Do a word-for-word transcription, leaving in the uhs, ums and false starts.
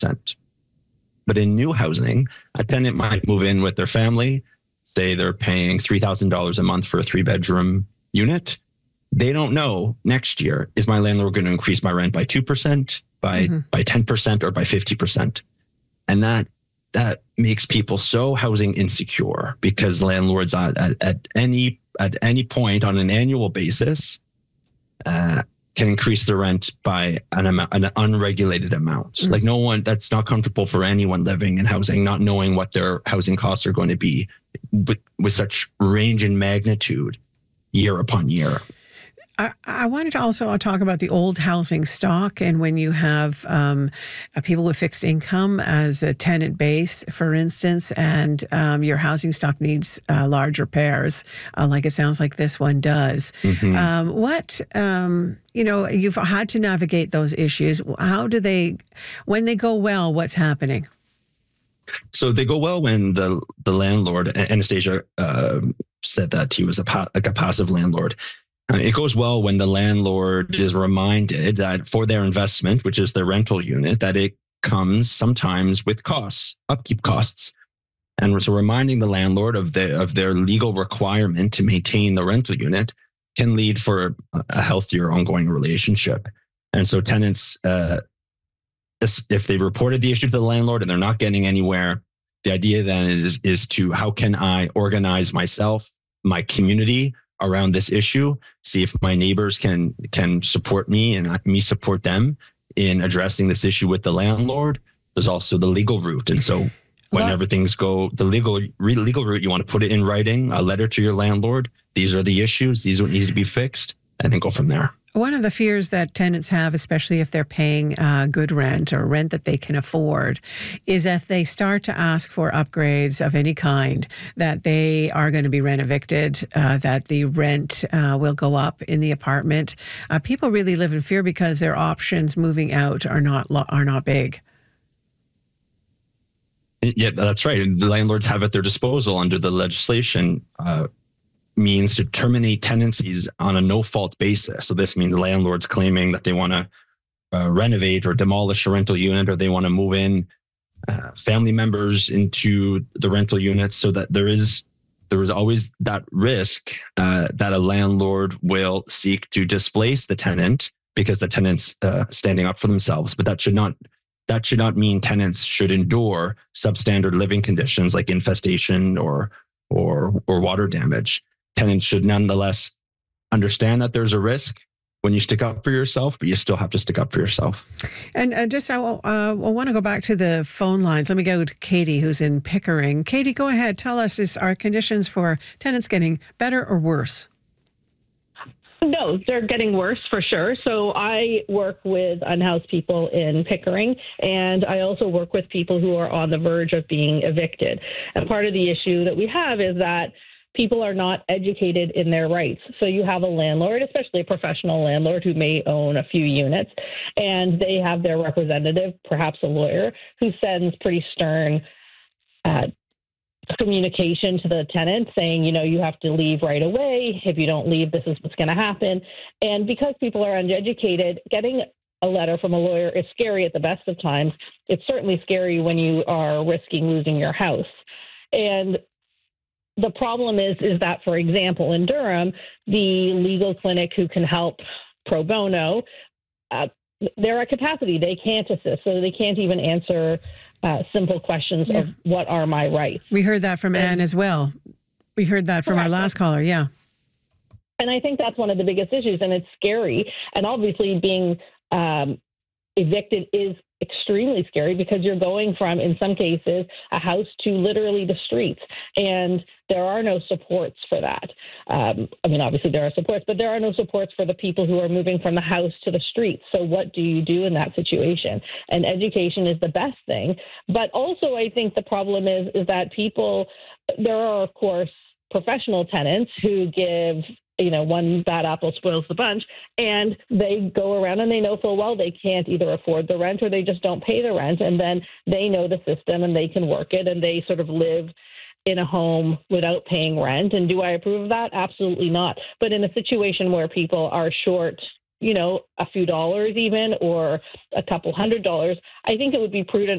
But in new housing, a tenant might move in with their family, say they're paying three thousand dollars a month for a three bedroom unit. They don't know next year, is my landlord going to increase my rent by two percent, by, mm-hmm. by ten percent, or by fifty percent? And that that makes people so housing insecure, because landlords at, at, at any at any point on an annual basis uh, can increase the rent by an amount, an unregulated amount. Mm-hmm. Like no one, that's not comfortable for anyone living in housing, not knowing what their housing costs are going to be with, with such range and magnitude year upon year. I, I wanted to also talk about the old housing stock, and when you have um, uh, people with fixed income as a tenant base, for instance, and um, your housing stock needs uh, large repairs, uh, like it sounds like this one does. Mm-hmm. Um, what, um, you know, you've had to navigate those issues. How do they, when they go well, what's happening? So they go well when the the landlord, Anastasia uh, said that he was a, pa- like a passive landlord. It goes well when the landlord is reminded that for their investment, which is their rental unit, that it comes sometimes with costs, upkeep costs. And so reminding the landlord of their, of their legal requirement to maintain the rental unit can lead for a healthier ongoing relationship. And so tenants, uh, if they reported the issue to the landlord and they're not getting anywhere, the idea then is, is to how can I organize myself, my community, around this issue, see if my neighbors can can support me and me support them in addressing this issue with the landlord. There's also the legal route. And so whenever things go the legal legal route, you want to put it in writing, a letter to your landlord. These are the issues. These are what needs to be fixed, and then go from there. One of the fears that tenants have, especially if they're paying uh, good rent or rent that they can afford, is if they start to ask for upgrades of any kind, that they are going to be rent evicted, uh, that the rent uh, will go up in the apartment. Uh, people really live in fear because their options moving out are not lo- are not big. Yeah, that's right. The landlords have at their disposal under the legislation uh, means to terminate tenancies on a no-fault basis. So this means landlords claiming that they want to uh, renovate or demolish a rental unit, or they want to move in uh, family members into the rental units, so that there is there is always that risk uh, that a landlord will seek to displace the tenant because the tenant's uh, standing up for themselves. But that should not that should not mean tenants should endure substandard living conditions like infestation or or or water damage. Tenants should nonetheless understand that there's a risk when you stick up for yourself, but you still have to stick up for yourself. And uh, just, I, uh, I want to go back to the phone lines. Let me go to Katie, who's in Pickering. Katie, go ahead. Tell us, is our conditions for tenants getting better or worse? No, they're getting worse for sure. So I work with unhoused people in Pickering, and I also work with people who are on the verge of being evicted. And part of the issue that we have is that people are not educated in their rights. So you have a landlord, especially a professional landlord who may own a few units, and they have their representative, perhaps a lawyer, who sends pretty stern uh, communication to the tenant saying, you know, you have to leave right away. If you don't leave, this is what's going to happen. And because people are uneducated, getting a letter from a lawyer is scary at the best of times. It's certainly scary when you are risking losing your house. And the problem is, is that, for example, in Durham, the legal clinic who can help pro bono, uh, they're at capacity. They can't assist, so they can't even answer uh, simple questions yeah. of what are my rights. We heard that from and, Anne as well. We heard that from correct. Our last caller, yeah. And I think that's one of the biggest issues, and it's scary. And obviously being um, evicted is extremely scary because you're going from, in some cases, a house to literally the streets. And there are no supports for that. Um, I mean, obviously there are supports, but there are no supports for the people who are moving from the house to the streets. So what do you do in that situation? And education is the best thing. But also I think the problem is, is that people, there are, of course, professional tenants who give, you know, one bad apple spoils the bunch, and they go around and they know full well they can't either afford the rent or they just don't pay the rent. And then they know the system and they can work it, and they sort of live in a home without paying rent. And do I approve of that? Absolutely not. But in a situation where people are short, you know, a few dollars even, or a couple hundred dollars, I think it would be prudent